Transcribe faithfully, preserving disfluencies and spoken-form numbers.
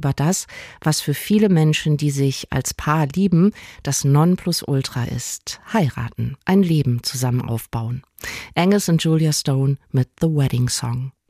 über das, was für viele Menschen, die sich als Paar lieben, das Nonplusultra ist. Heiraten, ein Leben zusammen aufbauen. Angus und Julia Stone mit The Wedding Song.